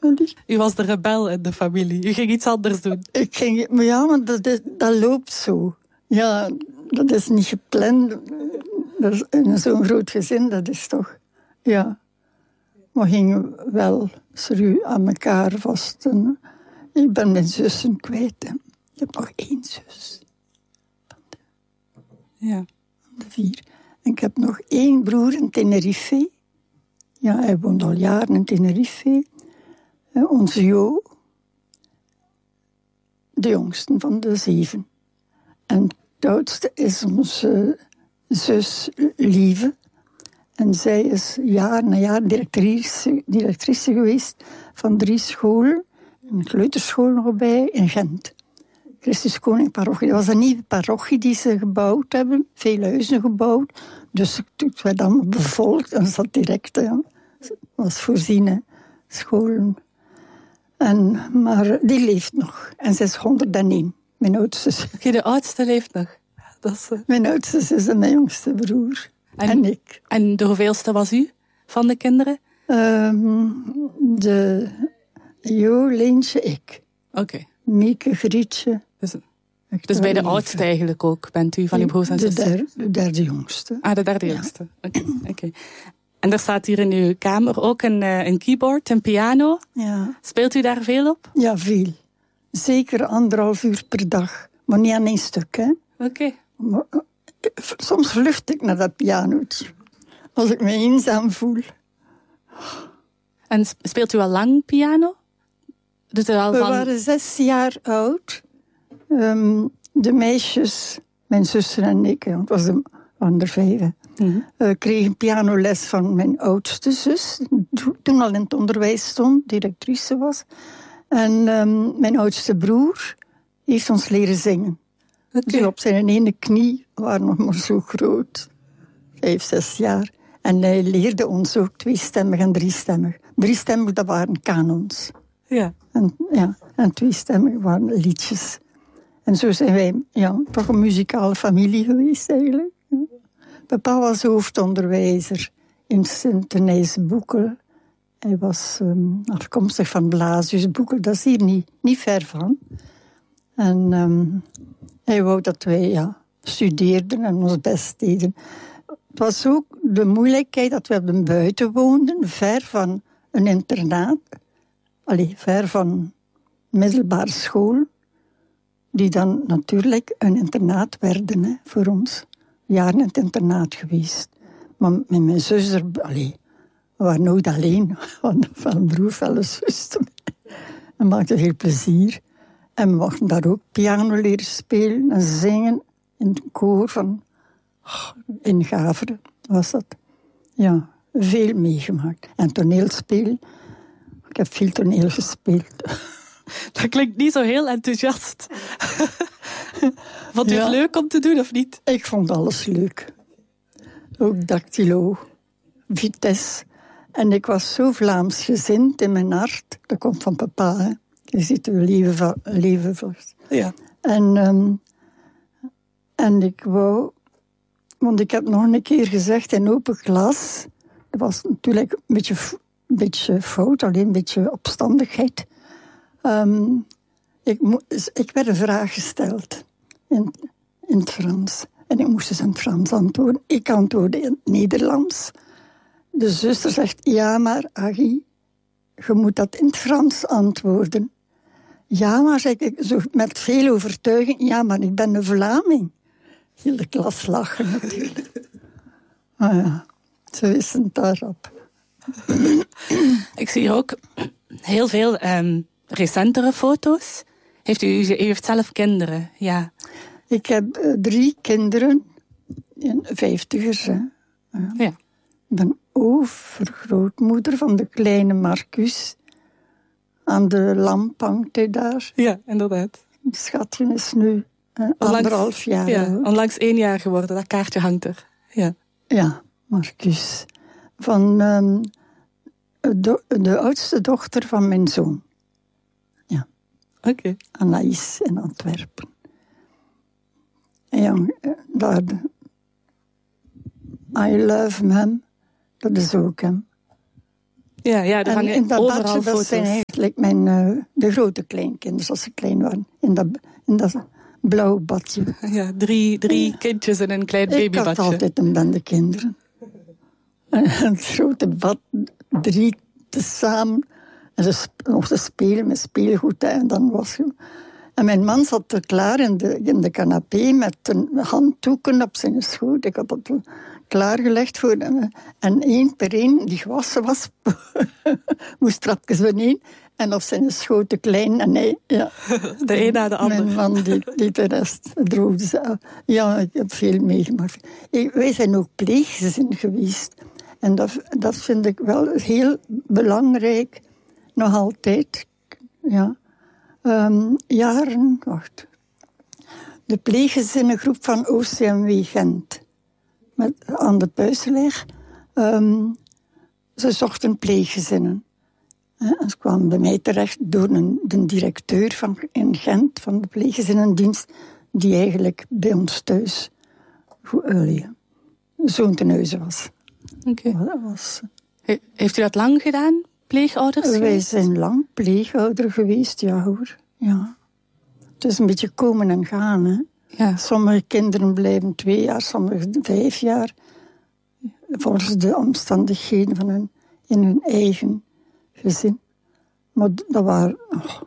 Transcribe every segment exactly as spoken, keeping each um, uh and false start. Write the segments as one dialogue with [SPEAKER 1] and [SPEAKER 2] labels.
[SPEAKER 1] U was de rebel in de familie. U ging iets anders doen.
[SPEAKER 2] Ik ging, maar ja, maar dat, is, dat loopt zo. Ja, dat is niet gepland. Dat is, in zo'n groot gezin, dat is toch... Ja. We gingen wel serieus aan elkaar vast. En ik ben mijn zussen kwijt. Hè. Ik heb nog één zus. Van de,
[SPEAKER 1] ja.
[SPEAKER 2] de vier. En ik heb nog één broer in Tenerife. Ja, hij woont al jaren in Tenerife. En onze Jo. De jongste van de zeven. En de oudste is onze zus Lieve. En zij is jaar na jaar directrice, directrice geweest van drie scholen. Een kleuterschool nog bij in Gent. Christus Koning parochie. Dat was een nieuwe parochie die ze gebouwd hebben. Veel huizen gebouwd. Dus het werd allemaal bevolkt. En zat direct, ja. Het was voorzien, hè. Scholen. En, maar die leeft nog. En ze is honderdéén. Mijn oudste zus.
[SPEAKER 1] Oké, de oudste leeft nog. Dat is, uh...
[SPEAKER 2] Mijn oudste zus en mijn jongste broer. En, en ik.
[SPEAKER 1] En de hoeveelste was u van de kinderen?
[SPEAKER 2] Um, de Jo, Leentje, ik.
[SPEAKER 1] Oké. Okay.
[SPEAKER 2] Mieke, Grietje.
[SPEAKER 1] Dus, dus bij de oudste eigenlijk ook bent u van uw broers en zussen?
[SPEAKER 2] De, der, de derde jongste.
[SPEAKER 1] Ah, de derde jongste. Ja. Oké. Okay. Okay. En er staat hier in uw kamer ook een, een keyboard, een piano.
[SPEAKER 2] Ja.
[SPEAKER 1] Speelt u daar veel op?
[SPEAKER 2] Ja, veel. Zeker anderhalf uur per dag. Maar niet aan één stuk, hè.
[SPEAKER 1] Oké.
[SPEAKER 2] Okay. Soms vlucht ik naar dat pianootje. Als ik me eenzaam voel.
[SPEAKER 1] En speelt u al lang piano? Doet u al
[SPEAKER 2] We
[SPEAKER 1] van...
[SPEAKER 2] waren zes jaar oud. Um, de meisjes, mijn zussen en ik, want het was de andere vijf, mm-hmm. uh, kregen pianoles van mijn oudste zus. Die toen al in het onderwijs stond, directrice was. En um, mijn oudste broer heeft ons leren zingen. Okay. Dus op zijn ene knie waren nog maar zo groot. Vijf, zes jaar. En hij leerde ons ook tweestemmig en driestemmig. Driestemmig, dat waren kanons.
[SPEAKER 1] Ja.
[SPEAKER 2] En, ja, en tweestemmig waren liedjes. En zo zijn wij ja, toch een muzikale familie geweest eigenlijk. Papa was hoofdonderwijzer in Sint-Denijs-Boekel. Hij was um, afkomstig van Blasius-Boekel. Dat is hier niet, niet ver van. En um, hij wou dat wij ja, studeerden en ons best deden. Het was ook de moeilijkheid dat we op de buiten woonden, ver van een internaat. Allee, ver van middelbare school. Die dan natuurlijk een internaat werden hè, voor ons. Jaren in het internaat geweest. Maar met mijn zus er... Allee, we waren nooit alleen. We hadden wel een broer, wel een zus. Dat maakte veel plezier. En we mochten daar ook piano leren spelen en zingen in het koor van... Oh, in Gaveren was dat. Ja, veel meegemaakt. En toneelspelen. Ik heb veel toneel gespeeld.
[SPEAKER 1] Dat klinkt niet zo heel enthousiast. Vond u ja. het leuk om te doen, of niet?
[SPEAKER 2] Ik vond alles leuk. Ook dactylo, Vitesse. En ik was zo Vlaamsgezind in mijn hart. Dat komt van papa, hè. Je ziet uw leven, leven vast.
[SPEAKER 1] Ja.
[SPEAKER 2] En, um, en ik wou... Want ik heb nog een keer gezegd in open klas... Dat was natuurlijk een beetje, een beetje fout, alleen een beetje opstandigheid. Um, ik, mo- ik werd een vraag gesteld in, in het Frans. En ik moest dus in het Frans antwoorden. Ik antwoordde in het Nederlands. De zuster zegt, ja maar Aggie, je moet dat in het Frans antwoorden. Ja maar, zeg ik, zo met veel overtuiging, ja maar ik ben een Vlaming. Heel de klas lachen natuurlijk. Ah ja, ze wisten het daarop.
[SPEAKER 1] Ik zie hier ook heel veel um, recentere foto's. Heeft u, u heeft zelf kinderen, ja.
[SPEAKER 2] Ik heb uh, drie kinderen, vijftigers. Hè. Ja.
[SPEAKER 1] Ja.
[SPEAKER 2] Ik ben overgrootmoeder van de kleine Marcus. Aan de lamp hangt hij daar.
[SPEAKER 1] Ja, inderdaad.
[SPEAKER 2] Het schatje is nu uh, onlangs, anderhalf jaar
[SPEAKER 1] ja,
[SPEAKER 2] oud.
[SPEAKER 1] Onlangs één jaar geworden, dat kaartje hangt er. Ja,
[SPEAKER 2] ja Marcus. Van um, de, de oudste dochter van mijn zoon. Ja.
[SPEAKER 1] Oké. Okay.
[SPEAKER 2] Anaïs in Antwerpen. En ja, daar... I love hem. Dat is ook hem.
[SPEAKER 1] Ja, ja, er hangen
[SPEAKER 2] in dat
[SPEAKER 1] overal
[SPEAKER 2] badje,
[SPEAKER 1] foto's.
[SPEAKER 2] dat zijn eigenlijk mijn, uh, de grote kleinkinderen, als ze klein waren. In dat, in dat blauw badje.
[SPEAKER 1] Ja, drie, drie ja. kindjes in een klein babybadje.
[SPEAKER 2] Ik had altijd een bende kinderen. En het grote bad, drie tezamen. En ze nog te spelen met speelgoed. En dan was je... En mijn man zat er klaar in de, in de canapé met een handdoeken op zijn schoot. Ik had dat klaargelegd voor hem. En één per één, die gewassen was, moest trapjes beneden. En op zijn schoot de klein. En hij, ja.
[SPEAKER 1] De een na de ander.
[SPEAKER 2] Mijn man die, die de rest droogde. Ja, ik heb veel meegemaakt. Wij zijn ook pleeggezin geweest. En dat, dat vind ik wel heel belangrijk. Nog altijd. Ja. Um, jaren, wacht. De pleeggezinnengroep van O C M W Gent. Met, aan de Puiseleg. Um, ze zochten pleeggezinnen. En ze kwamen bij mij terecht door een, de directeur van, in Gent van de pleeggezinnendienst, die eigenlijk bij ons thuis uh, zo'n teneuze was.
[SPEAKER 1] Oké.
[SPEAKER 2] Okay. Was...
[SPEAKER 1] He, heeft u dat lang gedaan, pleegouders?
[SPEAKER 2] Wij
[SPEAKER 1] geweest?
[SPEAKER 2] zijn lang pleegouder geweest, ja hoor. Ja. Het is een beetje komen en gaan, hè.
[SPEAKER 1] Ja.
[SPEAKER 2] Sommige kinderen blijven twee jaar, sommige vijf jaar. Volgens de omstandigheden van hun, in hun eigen gezin. Maar dat waren oh,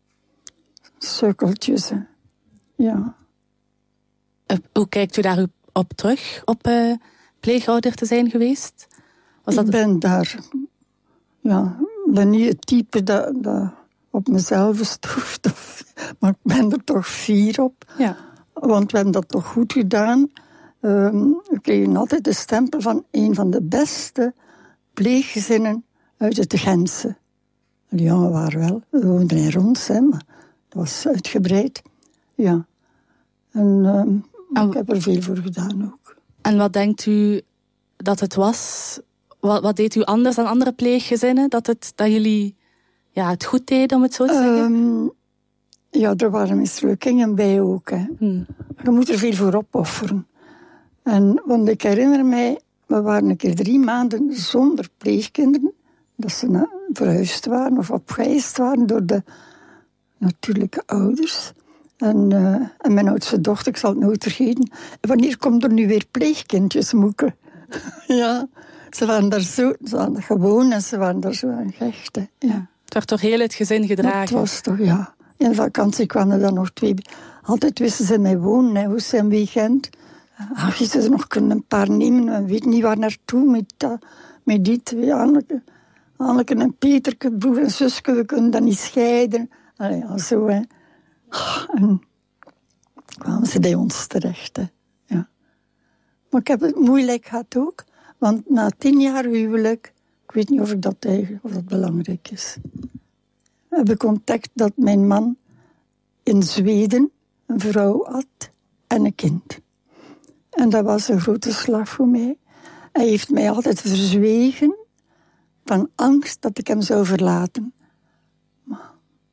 [SPEAKER 2] sukkeltjes. Hè. Ja.
[SPEAKER 1] Uh, hoe kijkt u daar op terug, op uh, pleegouder te zijn geweest? Was
[SPEAKER 2] ik
[SPEAKER 1] dat...
[SPEAKER 2] ben daar... Ja, ik ben niet het type dat, dat op mezelf stoeft. Maar ik ben er toch fier op.
[SPEAKER 1] Ja.
[SPEAKER 2] Want we hebben dat toch goed gedaan. Um, we kregen altijd de stempel van een van de beste pleeggezinnen uit het Gentse. De jongen waren wel, we woonden in Rons, hè, maar dat was uitgebreid. Ja. En, um, en ik heb er veel voor gedaan ook.
[SPEAKER 1] En wat denkt u dat het was? Wat, wat deed u anders dan andere pleeggezinnen? Dat, het, dat jullie ja, het goed deden, om het zo te zeggen?
[SPEAKER 2] Um, ja, er waren mislukkingen bij ook. Hè. Hmm. Je moet er veel voor opofferen. En, want ik herinner mij, we waren een keer drie maanden zonder pleegkinderen. Dat ze na, verhuisd waren of opgeëist waren door de natuurlijke ouders. En, uh, en mijn oudste dochter, ik zal het nooit vergeten. Wanneer komt er nu weer pleegkindjes, moeke? Ja, ze waren daar zo, ze waren gewoon en ze waren daar zo aan gehecht. Ja.
[SPEAKER 1] Ja, het werd toch heel het gezin gedragen?
[SPEAKER 2] Het was toch, ja. In de vakantie kwamen er dan nog twee. Altijd wisten ze mij wonen, hè. Hoe zijn we Gent? Ach, je ze nog kunnen een paar nemen, we weten niet waar naartoe met, uh, met die twee. Anneke, Anneke en Peterke, broer en zusje, we kunnen dat niet scheiden. Allee, ja, zo, hè. En kwamen ze bij ons terecht, hè. Ja. Maar ik heb het moeilijk gehad ook, want na tien jaar huwelijk, ik weet niet of ik dat eigenlijk, of dat belangrijk is, heb ik ontdekt dat mijn man in Zweden een vrouw had en een kind. En dat was een grote slag voor mij. Hij heeft mij altijd verzwegen van angst dat ik hem zou verlaten. Maar,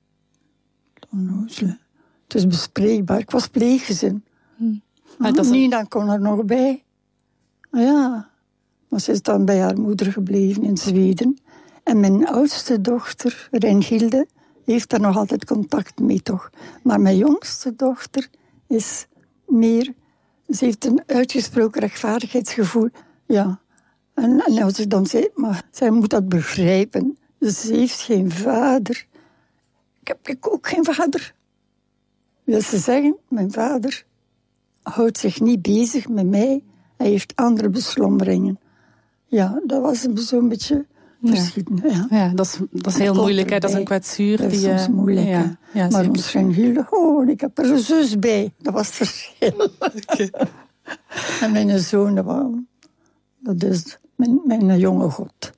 [SPEAKER 2] onnozele. Het is bespreekbaar. Ik was pleeggezin.
[SPEAKER 1] Hmm.
[SPEAKER 2] Maar dat Nina een... kon er nog bij. Maar ja, maar ze is dan bij haar moeder gebleven in Zweden. En mijn oudste dochter, Reinhilde, heeft daar nog altijd contact mee, toch. Maar mijn jongste dochter is meer... Ze heeft een uitgesproken rechtvaardigheidsgevoel. Ja. En, en als ik dan zei, maar zij moet dat begrijpen. Dus ze heeft geen vader. Ik heb ik ook geen vader. Wil ze zeggen, mijn vader houdt zich niet bezig met mij. Hij heeft andere beslommeringen. Ja, dat was zo'n beetje verschieten. Ja.
[SPEAKER 1] Ja. Ja, dat is, dat is heel moeilijk. Hè? Dat is een kwetsuur.
[SPEAKER 2] Dat is
[SPEAKER 1] die,
[SPEAKER 2] soms moeilijk.
[SPEAKER 1] Ja, ja,
[SPEAKER 2] maar misschien heel... Oh, ik heb er een zus bij. Dat was het verschil. Okay. En mijn zoon, dat, was, dat is mijn, mijn jonge god.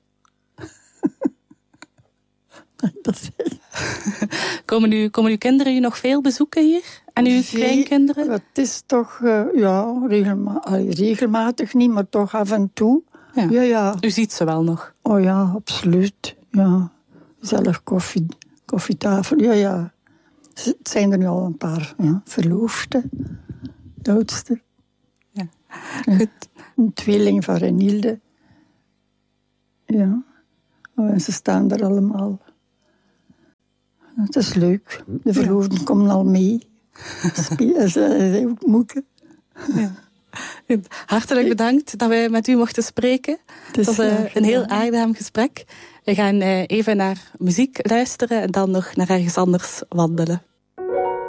[SPEAKER 2] Dat is...
[SPEAKER 1] komen, u, komen uw kinderen u nog veel bezoeken hier? En uw veel, kleinkinderen?
[SPEAKER 2] Het is toch, uh, ja, regelma- regelmatig niet, maar toch af en toe.
[SPEAKER 1] Ja.
[SPEAKER 2] Ja, ja.
[SPEAKER 1] U ziet ze wel nog?
[SPEAKER 2] Oh ja, absoluut. Ja. Gezellig koffie, koffietafel. Ja, ja. Het zijn er nu al een paar. Ja. Verloofde. De oudste.
[SPEAKER 1] Ja. Goed.
[SPEAKER 2] Een tweeling van Renilde. Ja. Oh, en ze staan er allemaal. Het is leuk. De verloofden ja. komen al mee. Ze zijn ook moeke.
[SPEAKER 1] Ja. Hartelijk bedankt dat we met u mochten spreken. Het was uh, een heel aangenaam gesprek. We gaan uh, even naar muziek luisteren en dan nog naar ergens anders wandelen.